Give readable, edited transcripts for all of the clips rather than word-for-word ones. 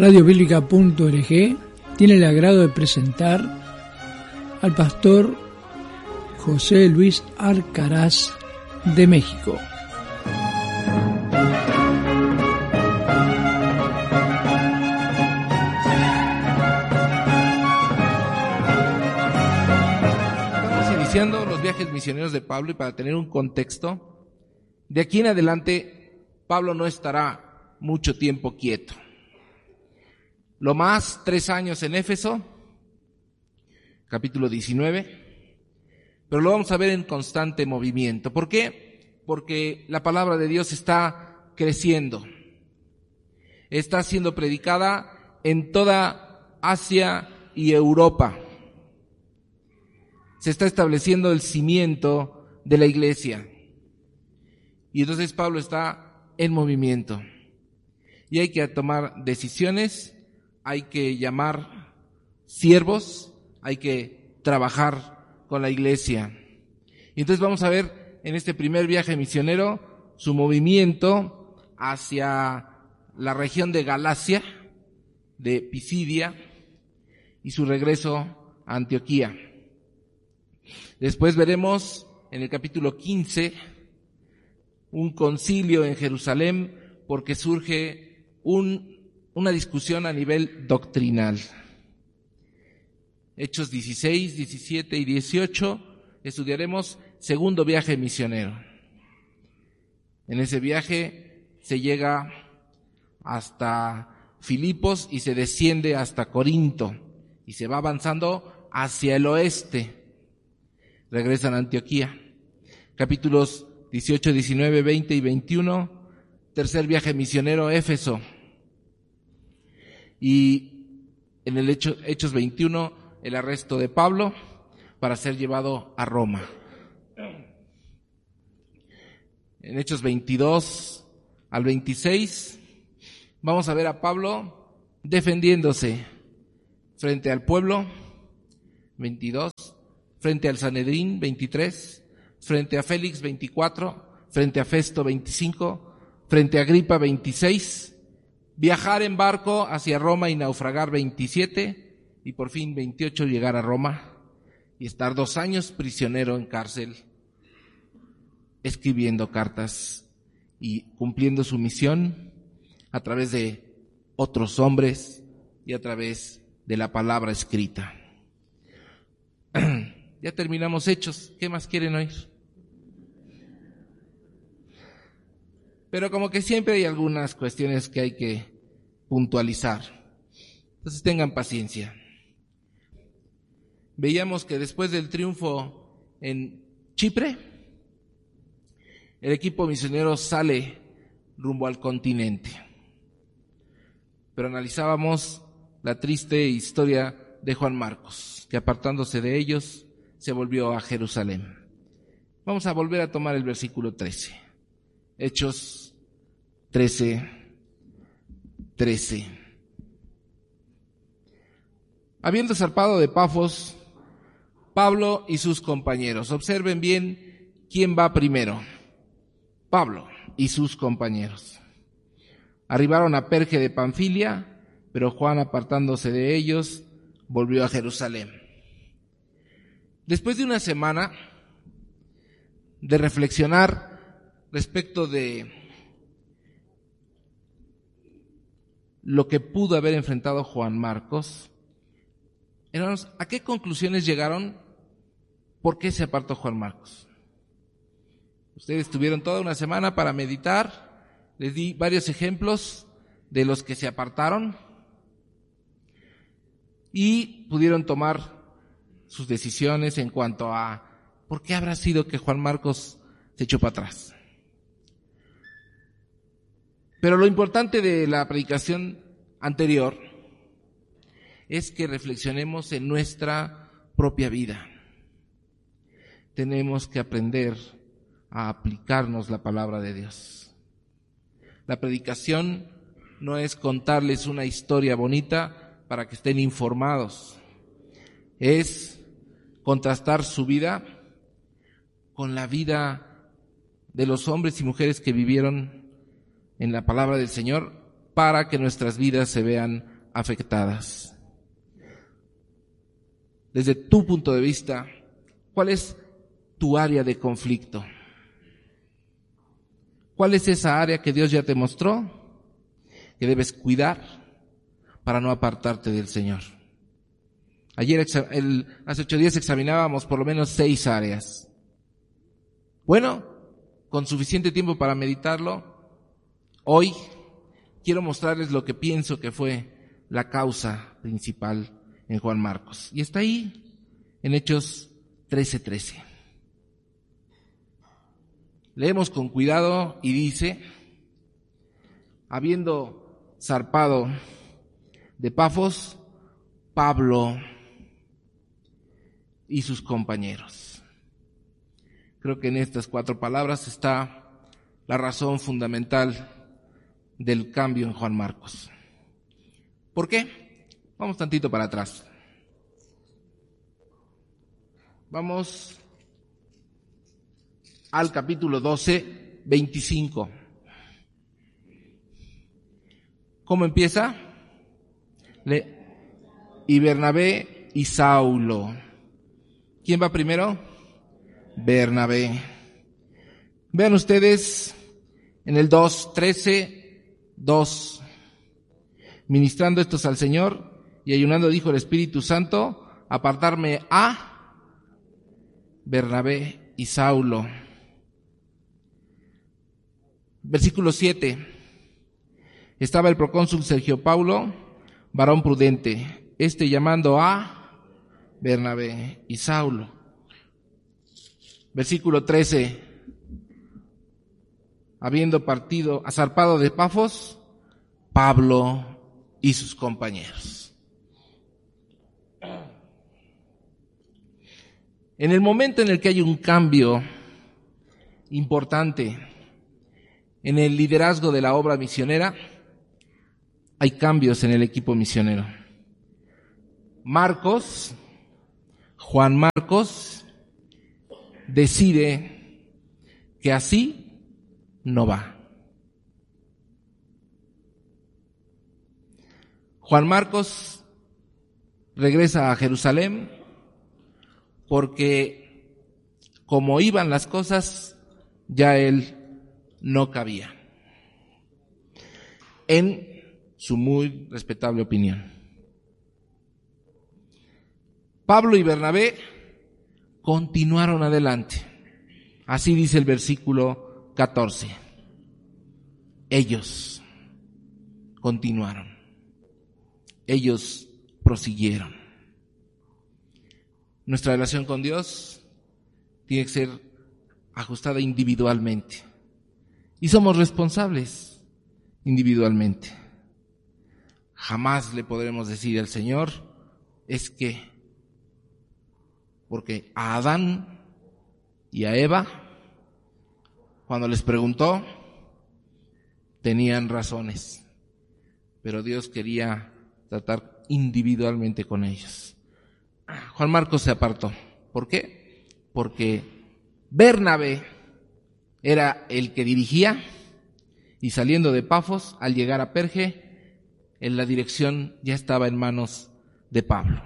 Radiobíblica.org tiene el agrado de presentar al pastor José Luis Alcaraz de México. Estamos iniciando los viajes misioneros de Pablo, y para tener un contexto, de aquí en adelante Pablo no estará mucho tiempo quieto. Lo más 3 años en Éfeso, capítulo 19, pero lo vamos a ver en constante movimiento. ¿Por qué? Porque la palabra de Dios está creciendo, está siendo predicada en toda Asia y Europa. Se está estableciendo el cimiento de la iglesia, y entonces Pablo está en movimiento, y hay que tomar decisiones. Hay que llamar siervos, hay que trabajar con la iglesia. Y entonces vamos a ver en este primer viaje misionero su movimiento hacia la región de Galacia, de Pisidia, y su regreso a Antioquía. Después veremos en el capítulo 15 un concilio en Jerusalén, porque surge una discusión a nivel doctrinal. Hechos 16, 17 y 18, estudiaremos segundo viaje misionero. En ese viaje se llega hasta Filipos y se desciende hasta Corinto, y se va avanzando hacia el oeste. Regresan a Antioquía. Capítulos 18, 19, 20 y 21, tercer viaje misionero, Éfeso. Y en el Hechos 21, el arresto de Pablo para ser llevado a Roma. En Hechos 22 al 26, vamos a ver a Pablo defendiéndose frente al pueblo, 22, frente al Sanedrín, 23, frente a Félix, 24, frente a Festo, 25, frente a Agripa, 26, viajar en barco hacia Roma y naufragar, 27, y por fin 28 llegar a Roma y estar 2 años prisionero en cárcel, escribiendo cartas y cumpliendo su misión a través de otros hombres y a través de la palabra escrita. Ya terminamos Hechos, ¿qué más quieren oír? Pero como que siempre hay algunas cuestiones que hay que puntualizar. Entonces tengan paciencia. Veíamos que después del triunfo en Chipre, el equipo misionero sale rumbo al continente. Pero analizábamos la triste historia de Juan Marcos, que apartándose de ellos, se volvió a Jerusalén. Vamos a volver a tomar el versículo 13. Hechos 13. Habiendo zarpado de Pafos, Pablo y sus compañeros. Observen bien quién va primero. Pablo y sus compañeros. Arribaron a Perge de Panfilia, pero Juan, apartándose de ellos, volvió a Jerusalén. Después de una semana de reflexionar respecto de lo que pudo haber enfrentado Juan Marcos, hermanos, ¿a qué conclusiones llegaron? ¿Por qué se apartó Juan Marcos? Ustedes tuvieron toda una semana para meditar, les di varios ejemplos de los que se apartaron y pudieron tomar sus decisiones en cuanto a por qué habrá sido que Juan Marcos se echó para atrás. Pero lo importante de la predicación anterior es que reflexionemos en nuestra propia vida. Tenemos que aprender a aplicarnos la palabra de Dios. La predicación no es contarles una historia bonita para que estén informados. Es contrastar su vida con la vida de los hombres y mujeres que vivieron en la palabra del Señor, para que nuestras vidas se vean afectadas. Desde tu punto de vista, ¿cuál es tu área de conflicto? ¿Cuál es esa área que Dios ya te mostró que debes cuidar para no apartarte del Señor? Hace 8 días examinábamos por lo menos 6 áreas. Bueno, con suficiente tiempo para meditarlo, hoy quiero mostrarles lo que pienso que fue la causa principal en Juan Marcos. Y está ahí, en Hechos 13:13. Leemos con cuidado y dice: habiendo zarpado de Pafos, Pablo y sus compañeros. Creo que en estas 4 palabras está la razón fundamental del cambio en Juan Marcos. ¿Por qué? Vamos tantito para atrás. Vamos al capítulo 12, 25. ¿Cómo empieza? Y Bernabé y Saulo. ¿Quién va primero? Bernabé. Vean ustedes en el 2:13, ministrando estos al Señor y ayunando, dijo el Espíritu Santo: apartarme a Bernabé y Saulo. Versículo 7. Estaba el procónsul Sergio Paulo, varón prudente, llamando a Bernabé y Saulo. Versículo 13. Habiendo zarpado de Pafos, Pablo y sus compañeros. En el momento en el que hay un cambio importante en el liderazgo de la obra misionera, hay cambios en el equipo misionero. Juan Marcos, decide que así no va. Juan Marcos regresa a Jerusalén porque, como iban las cosas, ya él no cabía, en su muy respetable opinión. Pablo y Bernabé continuaron adelante. Así dice el versículo 14. Ellos continuaron. Ellos prosiguieron. Nuestra relación con Dios tiene que ser ajustada individualmente. Y somos responsables individualmente. Jamás le podremos decir al Señor, es que, porque a Adán y a Eva, cuando les preguntó, tenían razones, pero Dios quería tratar individualmente con ellos. Juan Marcos se apartó. ¿Por qué? Porque Bernabé era el que dirigía, y saliendo de Pafos, al llegar a Perge, en la dirección ya estaba en manos de Pablo.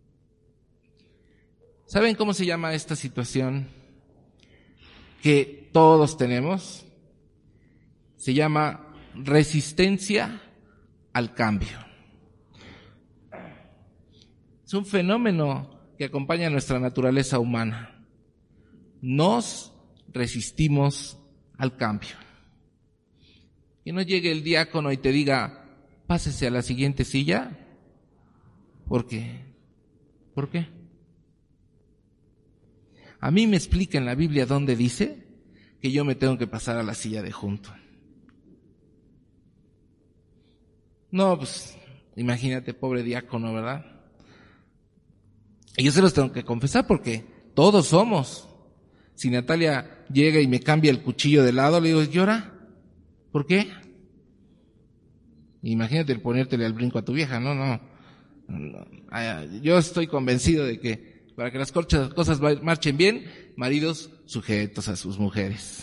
¿Saben cómo se llama esta situación que todos tenemos? Se llama resistencia al cambio. Es un fenómeno que acompaña a nuestra naturaleza humana. Nos resistimos al cambio. Que no llegue el diácono y te diga, pásese a la siguiente silla. ¿Por qué? ¿Por qué? A mí me explica en la Biblia dónde dice que yo me tengo que pasar a la silla de junto. No, pues, imagínate, pobre diácono, ¿verdad? Y yo se los tengo que confesar porque todos somos. Si Natalia llega y me cambia el cuchillo de lado, le digo, ¿llora? ¿Por qué? Imagínate el ponértele al brinco a tu vieja, no. Yo estoy convencido de que para que las cosas marchen bien, maridos sujetos a sus mujeres.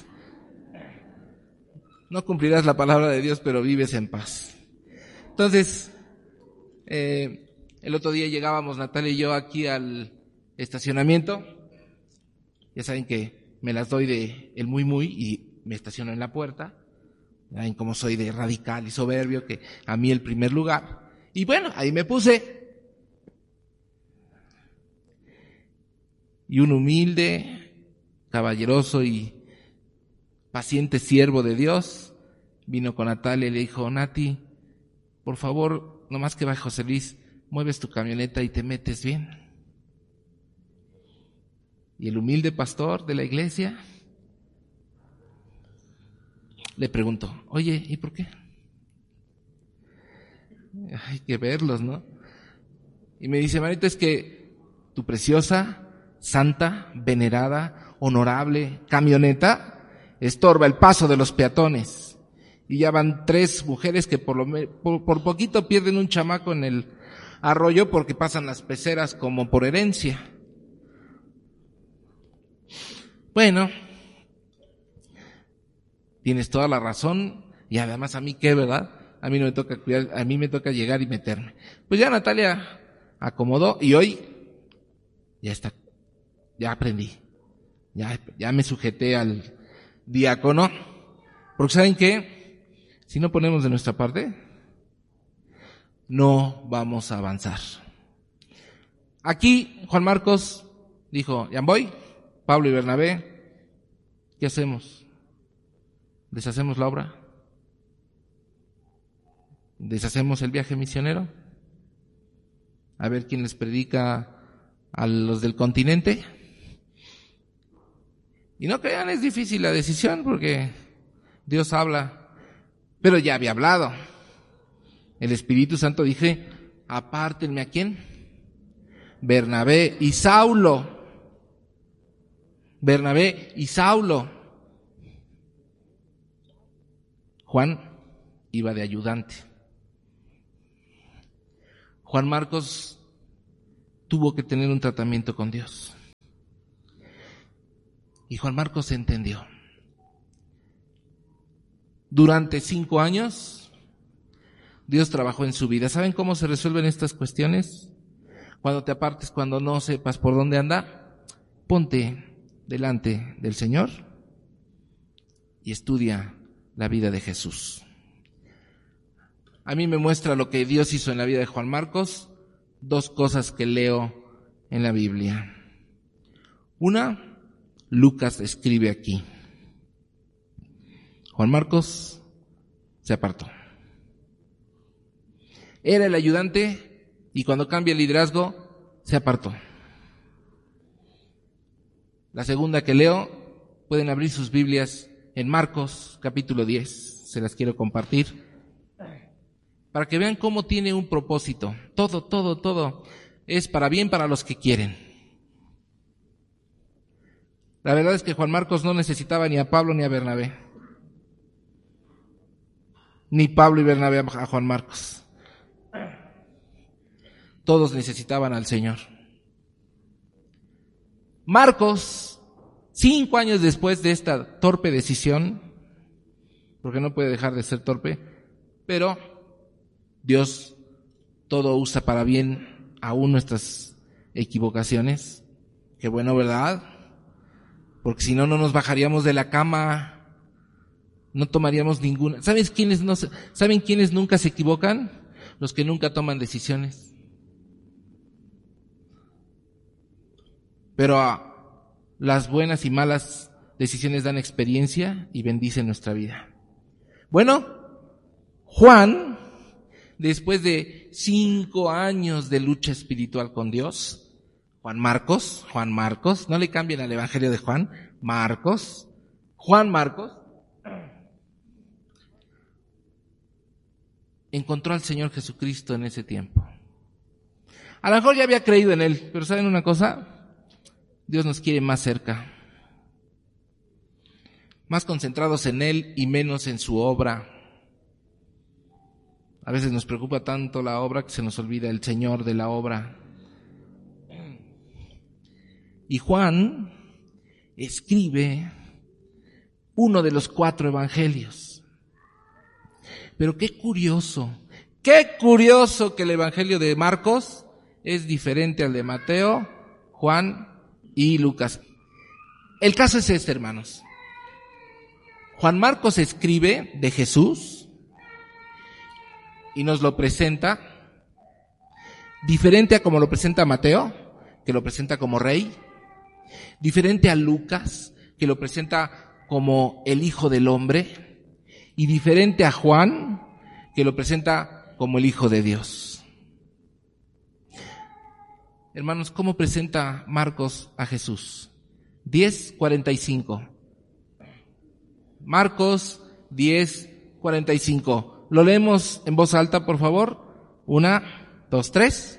No cumplirás la palabra de Dios, pero vives en paz. Entonces, El otro día llegábamos Natalia y yo aquí al estacionamiento. Ya saben que me las doy de el muy y me estaciono en la puerta. Ya ven cómo soy de radical y soberbio, que a mí el primer lugar. Y bueno, ahí me puse. Y un humilde, caballeroso y paciente siervo de Dios vino con Natalia y le dijo: Nati, por favor, nomás que va José Luis, mueves tu camioneta y te metes bien. Y el humilde pastor de la iglesia le preguntó: oye, ¿y por qué? Hay que verlos, ¿no? Y me dice: Marito, es que tu preciosa, santa, venerada, honorable camioneta estorba el paso de los peatones. Y ya van 3 mujeres que por poquito pierden un chamaco en el arroyo porque pasan las peceras como por herencia. Bueno, tienes toda la razón, y además a mí qué, ¿verdad? A mí no me toca cuidar, a mí me toca llegar y meterme. Pues ya Natalia acomodó y hoy ya está, ya aprendí, ya me sujeté al diácono, porque ¿saben qué? Si no ponemos de nuestra parte, no vamos a avanzar. Aquí Juan Marcos dijo: ya voy, Pablo y Bernabé, ¿qué hacemos? ¿Deshacemos la obra? ¿Deshacemos el viaje misionero? A ver quién les predica a los del continente. Y no crean, es difícil la decisión porque Dios habla, pero ya había hablado. El Espíritu Santo dije: apártenme ¿a quién? Bernabé y Saulo. Bernabé y Saulo. Juan iba de ayudante. Juan Marcos tuvo que tener un tratamiento con Dios. Y Juan Marcos entendió. Durante 5 años, Dios trabajó en su vida. ¿Saben cómo se resuelven estas cuestiones? Cuando te apartes, cuando no sepas por dónde andar, ponte delante del Señor y estudia la vida de Jesús. A mí me muestra lo que Dios hizo en la vida de Juan Marcos 2 cosas que leo en la Biblia. Una, Lucas escribe aquí: Juan Marcos se apartó. Era el ayudante y cuando cambia el liderazgo se apartó. La segunda que leo, pueden abrir sus Biblias en Marcos capítulo 10, se las quiero compartir para que vean cómo tiene un propósito. Todo es para bien para los que quieren. La verdad es que Juan Marcos no necesitaba ni a Pablo ni a Bernabé, ni Pablo y Bernabé a Juan Marcos. Todos necesitaban al Señor. Marcos, 5 años después de esta torpe decisión, porque no puede dejar de ser torpe, pero Dios todo usa para bien, aún nuestras equivocaciones. Qué bueno, ¿verdad? Porque si no, no nos bajaríamos de la cama, no tomaríamos ninguna. ¿Saben quiénes nunca se equivocan? Los que nunca toman decisiones. Pero las buenas y malas decisiones dan experiencia y bendicen nuestra vida. Bueno, Juan, después de 5 años de lucha espiritual con Dios, Juan Marcos, no le cambien al Evangelio de Juan Marcos, encontró al Señor Jesucristo en ese tiempo. A lo mejor ya había creído en Él, pero ¿saben una cosa? Dios nos quiere más cerca, más concentrados en Él y menos en su obra. A veces nos preocupa tanto la obra que se nos olvida el Señor de la obra. Y Juan escribe uno de los 4 evangelios. Pero qué curioso Qué curioso que el Evangelio de Marcos es diferente al de Mateo, Juan y Lucas. El caso es este, hermanos. Juan Marcos escribe de Jesús y nos lo presenta diferente a como lo presenta Mateo, que lo presenta como rey, diferente a Lucas, que lo presenta como el Hijo del Hombre, y diferente a Juan, que lo presenta como el Hijo de Dios. Hermanos, ¿cómo presenta Marcos a Jesús? 10:45. Marcos 10:45. Lo leemos en voz alta, por favor. 1, 2, 3.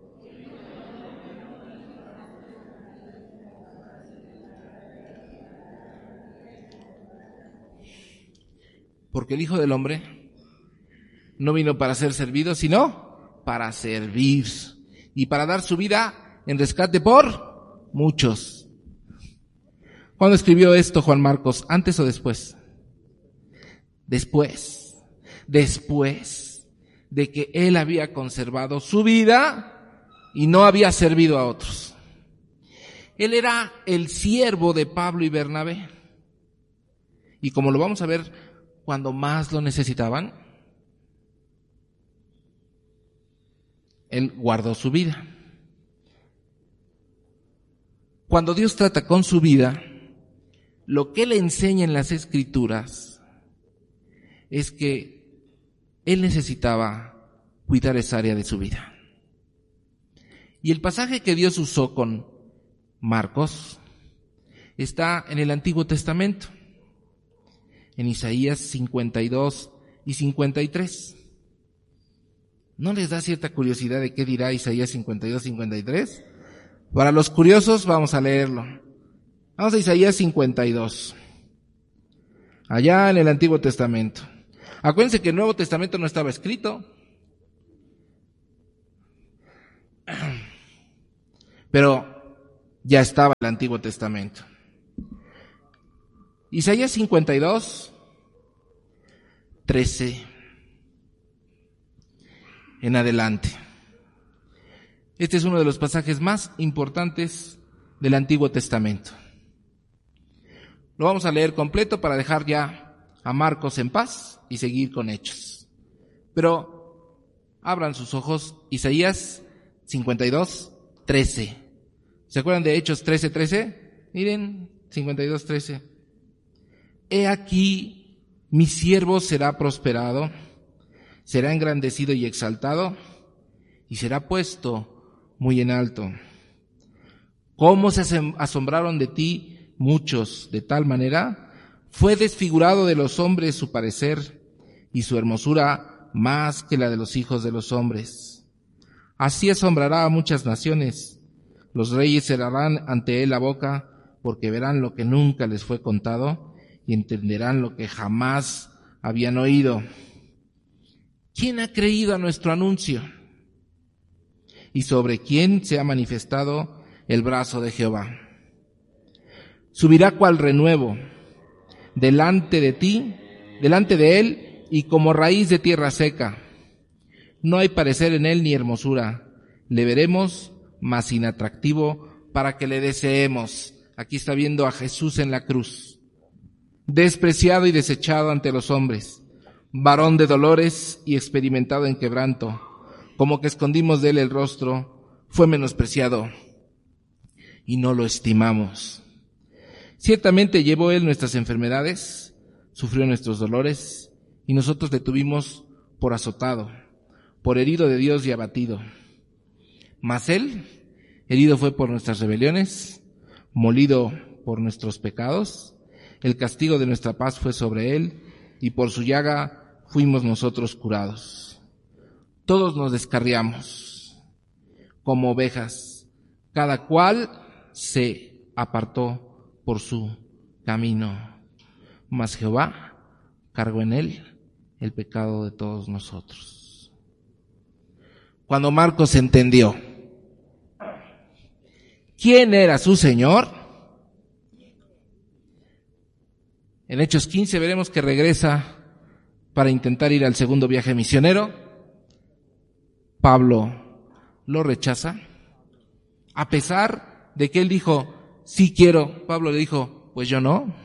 Porque el Hijo del Hombre no vino para ser servido, sino para servir y para dar su vida en rescate por muchos. ¿Cuándo escribió esto Juan Marcos? ¿Antes o después? Después de que él había conservado su vida y no había servido a otros. Él era el siervo de Pablo y Bernabé. Y como lo vamos a ver, cuando más lo necesitaban, él guardó su vida. Cuando Dios trata con su vida, lo que él enseña en las Escrituras es que él necesitaba cuidar esa área de su vida. Y el pasaje que Dios usó con Marcos está en el Antiguo Testamento, en Isaías 52 y 53. ¿No les da cierta curiosidad de qué dirá Isaías 52 y 53? Para los curiosos vamos a leerlo. Vamos a Isaías 52, allá en el Antiguo Testamento. Acuérdense que el Nuevo Testamento no estaba escrito, pero ya estaba el Antiguo Testamento. Isaías 52, 13 en adelante. Este es uno de los pasajes más importantes del Antiguo Testamento. Lo vamos a leer completo para dejar ya a Marcos en paz y seguir con Hechos. Pero abran sus ojos, Isaías 52, 13. ¿Se acuerdan de Hechos 13, 13? Miren, 52, 13. He aquí, mi siervo será prosperado, será engrandecido y exaltado, y será puesto muy en alto. ¿Cómo se asombraron de ti muchos de tal manera? Fue desfigurado de los hombres su parecer, y su hermosura más que la de los hijos de los hombres. Así asombrará a muchas naciones. Los reyes cerrarán ante él la boca, porque verán lo que nunca les fue contado, y entenderán lo que jamás habían oído. ¿Quién ha creído a nuestro anuncio? ¿Y sobre quién se ha manifestado el brazo de Jehová? Subirá cual renuevo delante de él, y como raíz de tierra seca. No hay parecer en él ni hermosura. Le veremos, mas sin atractivo, para que le deseemos. Aquí está viendo a Jesús en la cruz. Despreciado y desechado ante los hombres, varón de dolores y experimentado en quebranto, como que escondimos de él el rostro, fue menospreciado y no lo estimamos. Ciertamente llevó él nuestras enfermedades, sufrió nuestros dolores, y nosotros le tuvimos por azotado, por herido de Dios y abatido. Mas él, herido fue por nuestras rebeliones, molido por nuestros pecados. El castigo de nuestra paz fue sobre él, y por su llaga fuimos nosotros curados. Todos nos descarriamos como ovejas, cada cual se apartó por su camino. Mas Jehová cargó en él el pecado de todos nosotros. Cuando Marcos entendió quién era su Señor, en Hechos 15 veremos que regresa para intentar ir al segundo viaje misionero, Pablo lo rechaza, a pesar de que él dijo, sí quiero, Pablo le dijo, pues yo no.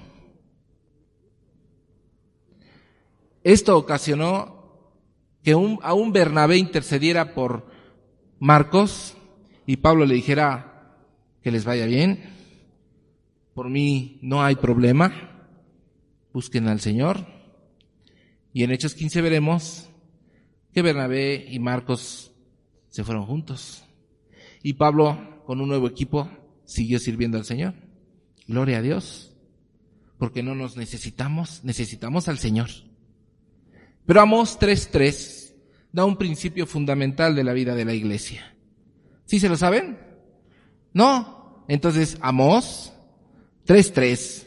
Esto ocasionó que aún Bernabé intercediera por Marcos y Pablo le dijera que les vaya bien, por mí no hay problema, busquen al Señor. Y en Hechos 15 veremos que Bernabé y Marcos se fueron juntos y Pablo con un nuevo equipo siguió sirviendo al Señor. Gloria a Dios, porque no nos necesitamos al Señor. Pero Amós 3:3 da un principio fundamental de la vida de la iglesia. ¿Sí se lo saben? ¿No? Entonces, Amós 3:3.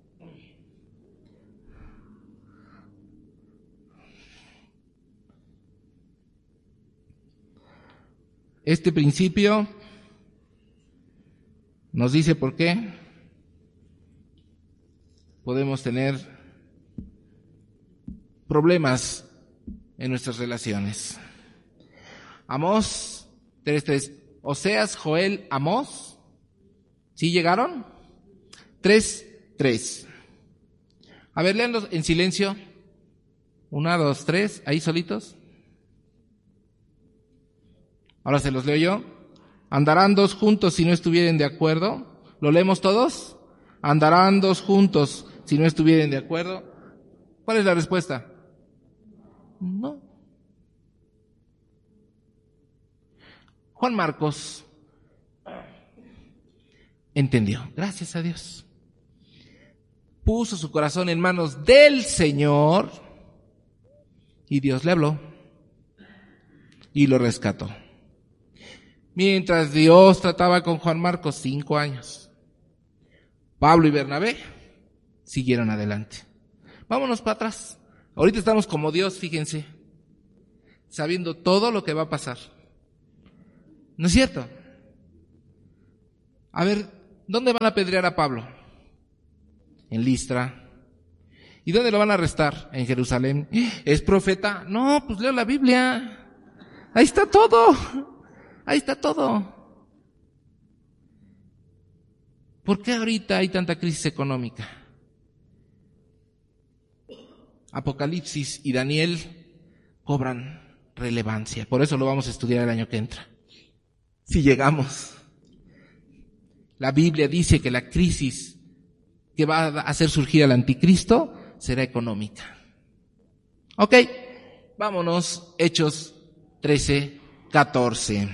Este principio nos dice por qué podemos tener problemas en nuestras relaciones. Amós 3:3. Oseas, Joel, Amós. ¿Sí llegaron? 3:3. A ver, léanlos en silencio. 1, 2, 3. Ahí solitos. Ahora se los leo yo. ¿Andarán dos juntos si no estuvieren de acuerdo? ¿Lo leemos todos? ¿Andarán dos juntos si no estuvieren de acuerdo? ¿Cuál es la respuesta? No. Juan Marcos entendió, gracias a Dios. Puso su corazón en manos del Señor y Dios le habló y lo rescató. Mientras Dios trataba con Juan Marcos 5 años, Pablo y Bernabé siguieron adelante. Vámonos para atrás. Ahorita estamos como Dios, fíjense, sabiendo todo lo que va a pasar. ¿No es cierto? A ver, ¿dónde van a apedrear a Pablo? En Listra. ¿Y dónde lo van a arrestar? En Jerusalén. ¿Es profeta? No, pues leo la Biblia. Ahí está todo. Ahí está todo. ¿Por qué ahorita hay tanta crisis económica? Apocalipsis y Daniel cobran relevancia. Por eso lo vamos a estudiar el año que entra. Si llegamos. La Biblia dice que la crisis que va a hacer surgir al anticristo será económica. Ok, vámonos, Hechos 13:14.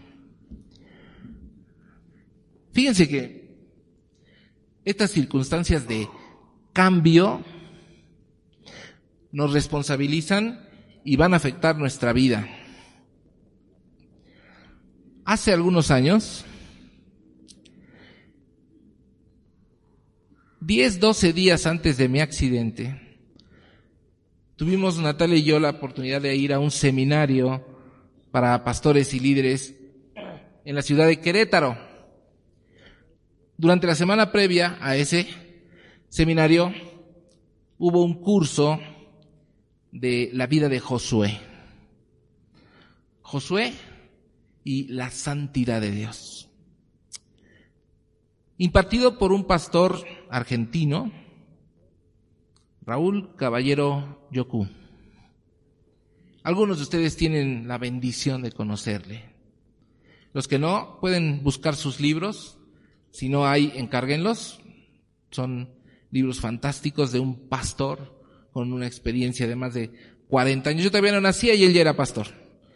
Fíjense que estas circunstancias de cambio nos responsabilizan y van a afectar nuestra vida. Hace algunos años, 10-12 días antes de mi accidente, tuvimos Natalia y yo la oportunidad de ir a un seminario para pastores y líderes en la ciudad de Querétaro. Durante la semana previa a ese seminario hubo un curso de la vida de Josué. Josué y la santidad de Dios. Impartido por un pastor argentino, Raúl Caballero Yocú. Algunos de ustedes tienen la bendición de conocerle. Los que no, pueden buscar sus libros. Si no hay, encárguenlos. Son libros fantásticos de un pastor con una experiencia de más de 40 años. Yo todavía no nacía y él ya era pastor.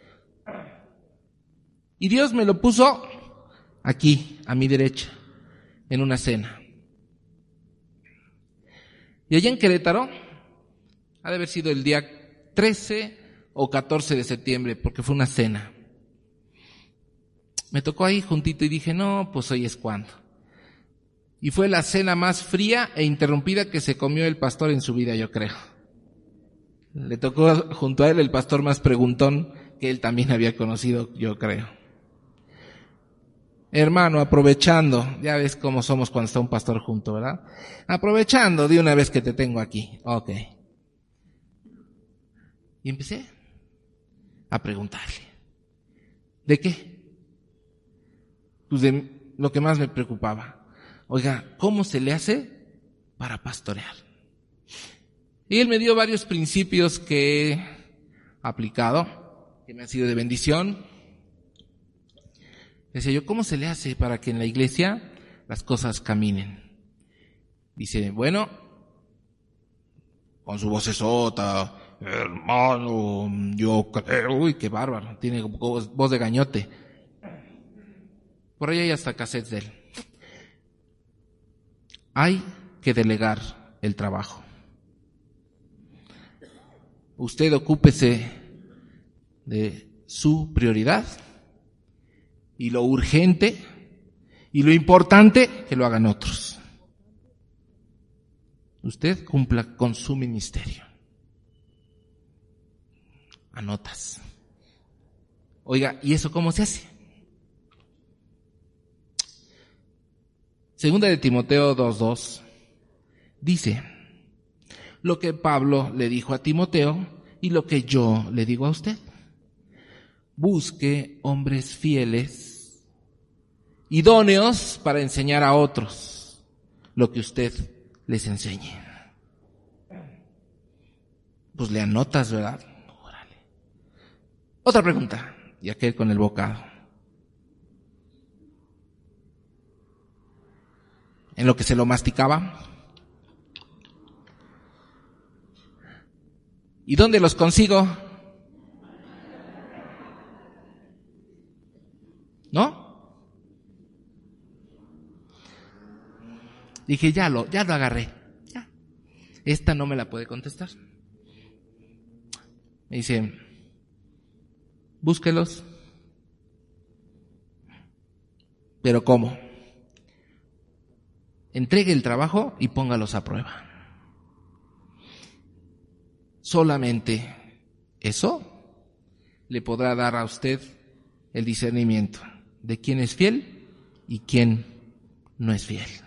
Y Dios me lo puso aquí, a mi derecha, en una cena. Y allá en Querétaro, ha de haber sido el día 13 o 14 de septiembre, porque fue una cena. Me tocó ahí juntito y dije, no, pues hoy es cuando. Y fue la cena más fría e interrumpida que se comió el pastor en su vida, yo creo. Le tocó junto a él el pastor más preguntón que él también había conocido, yo creo. Hermano, aprovechando, ya ves cómo somos cuando está un pastor junto, ¿verdad? Aprovechando de una vez que te tengo aquí. Ok. Y empecé a preguntarle. ¿De qué? Pues de lo que más me preocupaba. Oiga, ¿cómo se le hace para pastorear? Y él me dio varios principios que he aplicado, que me han sido de bendición. Decía yo, ¿cómo se le hace para que en la iglesia las cosas caminen? Dice, bueno, con su vocesota, hermano, yo creo, uy, qué bárbaro, tiene voz de gañote. Por ahí hay hasta cassettes de él. Hay que delegar el trabajo. Usted ocúpese de su prioridad y lo urgente y lo importante que lo hagan otros. Usted cumpla con su ministerio. Anotas. Oiga, ¿y eso cómo se hace? Segunda de Timoteo 2:2 dice lo que Pablo le dijo a Timoteo y lo que yo le digo a usted. Busque hombres fieles, idóneos para enseñar a otros lo que usted les enseñe. Pues le anotas, ¿verdad? Órale. Otra pregunta, y aquel con el bocado. En lo que se lo masticaba. ¿Y dónde los consigo? ¿No? Dije, ya lo agarré. Ya. Esta no me la puede contestar. Me dice, búsquelos. ¿Pero cómo? Entregue el trabajo y póngalos a prueba. Solamente eso le podrá dar a usted el discernimiento de quién es fiel y quién no es fiel.